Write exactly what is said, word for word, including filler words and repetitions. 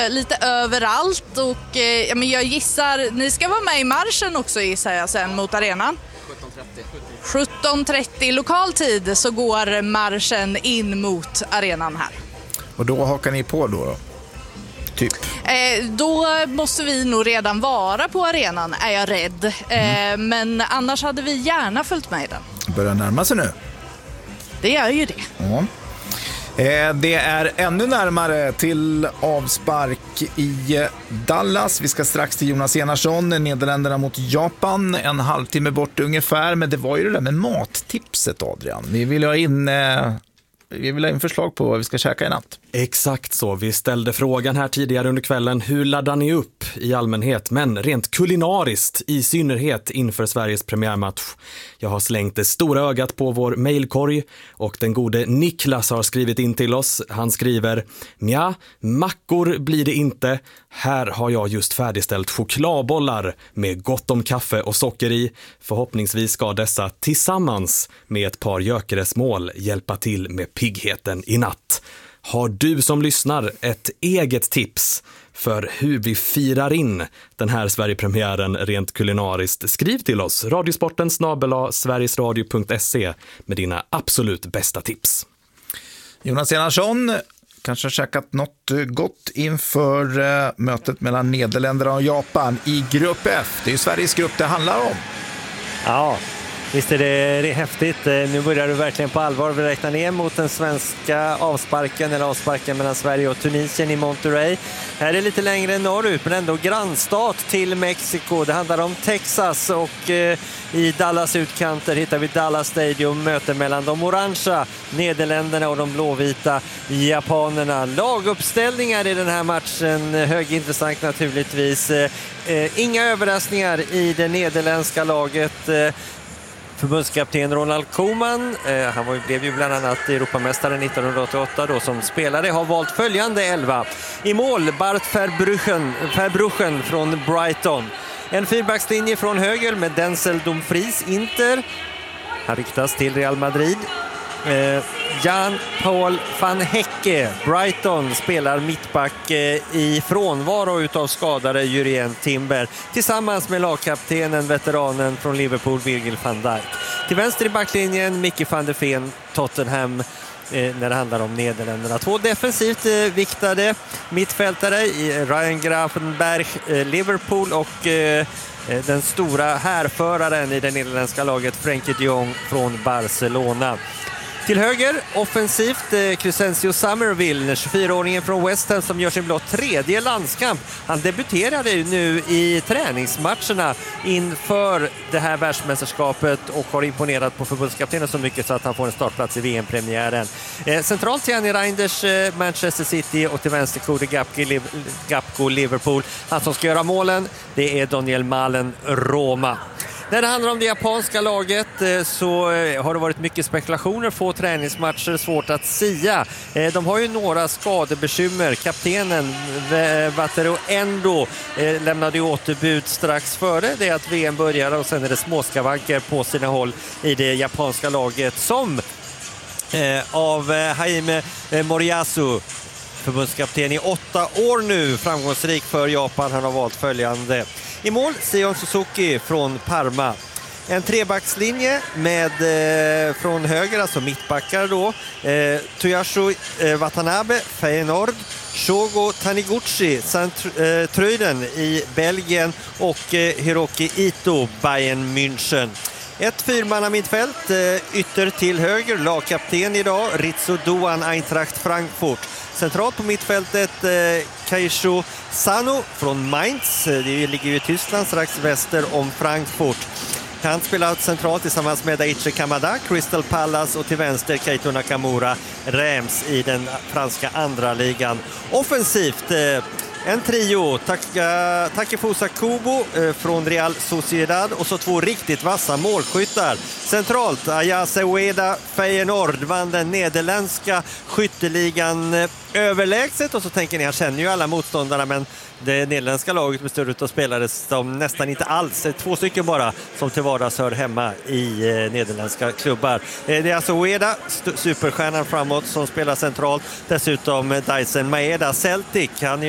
Lite överallt och eh, ja, men jag gissar, ni ska vara med i marschen också gissar jag sen mot arenan. sjutton trettio. sjutton trettio lokal tid så går marschen in mot arenan här. Och då hakar ni på då? då? Typ. Eh, då måste vi nog redan vara på arenan, är jag rädd. Eh, mm. Men annars hade vi gärna följt med i den. Börjar närma sig nu. Det gör ju det. Ja. Eh, det är ännu närmare till avspark i Dallas. Vi ska strax till Jonas Enarsson, Nederländerna mot Japan. En halvtimme bort ungefär. Men det var ju det där med mattipset, Adrian. Vi vill ha in... Eh, Vi vill ha in förslag på vad vi ska käka i natt. Exakt så. Vi ställde frågan här tidigare under kvällen. Hur laddar ni upp i allmänhet, men rent kulinariskt i synnerhet inför Sveriges premiärmatch? Jag har slängt det stora ögat på vår mejlkorg och den gode Niklas har skrivit in till oss. Han skriver: Mja, mackor blir det inte. Här har jag just färdigställt chokladbollar med gott om kaffe och socker i. Förhoppningsvis ska dessa tillsammans med ett par gökeresmål hjälpa till med piggheten i natt. Har du som lyssnar ett eget tips för hur vi firar in den här Sverigepremiären rent kulinariskt? Skriv till oss, radiosporten snabel-a sverigesradio punkt se med dina absolut bästa tips. Jonas Enarsson kanske har käkat något gott inför uh, mötet mellan Nederländerna och Japan i grupp F. Det är ju Sveriges grupp det handlar om. Ja, visst är det, det är häftigt. Nu börjar du verkligen på allvar. Vi räknar ner mot den svenska avsparken eller avsparken mellan Sverige och Tunisien i Monterrey. Här är lite längre norrut men ändå grannstat till Mexiko. Det handlar om Texas och eh, i Dallas utkanter hittar vi Dallas Stadium, möte mellan de orangea Nederländerna och de blåvita japanerna. Laguppställningar i den här matchen, högintressant naturligtvis. Eh, eh, inga överraskningar i det nederländska laget. Eh, Förbundskapten Ronald Koeman, eh, han var, blev ju bland annat Europamästare nittonhundraåttioåtta då som spelare, har valt följande elva. I mål Bart Verbruggen, Verbruggen från Brighton. En fyrbackslinje från höger med Denzel Dumfries, Inter. Han ryktas till Real Madrid. Eh, Jan-Paul van Hecke, Brighton, spelar mittback eh, i frånvaro utav skadade Jurien Timber tillsammans med lagkaptenen, veteranen från Liverpool, Virgil van Dijk. Till vänster i backlinjen Mickey van der Ven, Tottenham, eh, när det handlar om Nederländerna. Två defensivt eh, viktade mittfältare i Ryan Gravenberch, eh, Liverpool, och eh, den stora härföraren i det nederländska laget Frenkie de Jong från Barcelona. Till höger, offensivt, eh, Crescencio Somerville, tjugofyraåringen från West Ham som gör sin blott tredje landskamp. Han debuterade ju nu i träningsmatcherna inför det här världsmästerskapet och har imponerat på förbundskaptenen så mycket så att han får en startplats i V M-premiären. Eh, centralt till Gianni Reinders, eh, Manchester City, och till vänster Cody Gakpo, Liverpool. Han som ska göra målen, det är Daniel Malen, Roma. När det handlar om det japanska laget så har det varit mycket spekulationer, få träningsmatcher, svårt att sia. De har ju några skadebekymmer. Kaptenen Wataru Endo lämnade ju återbud strax före det att V M började, och sen är det småskavanker på sina håll i det japanska laget som av Hajime Moriyasu, förbundskapten i åtta år nu, framgångsrik för Japan. Han har valt följande. I mål Sion Suzuki från Parma. En trebackslinje med eh, från höger, alltså mittbackar då. Eh, Toyasu eh, Watanabe, Feyenoord. Shogo Taniguchi, Sint-Truiden i Belgien, och eh, Hiroki Ito, Bayern München. Ett fyrmanna mittfält, eh, ytter till höger, lagkapten idag, Ritsu Doan, Eintracht Frankfurt. Centralt på mittfältet eh, Keisho Sano från Mainz, det ligger ju i Tyskland strax väster om Frankfurt. Han spelar centralt tillsammans med Daichi Kamada, Crystal Palace, och till vänster Keito Nakamura, Reims i den franska andra ligan. Offensivt eh, en trio, Taka, Takefusa Kubo eh, från Real Sociedad, och så två riktigt vassa målskyttar. Centralt Ayase Ueda, Feyenoord, vann den nederländska skytteligan eh, överlägset, och så tänker ni, jag känner ju alla motståndarna, men det nederländska laget består av spelare som nästan inte alls, två stycken bara, som till vardags hör hemma i eh, nederländska klubbar. Eh, det är alltså Ueda, st- superstjärnan framåt, som spelar centralt. Dessutom eh, Dyson Maeda, Celtic, han är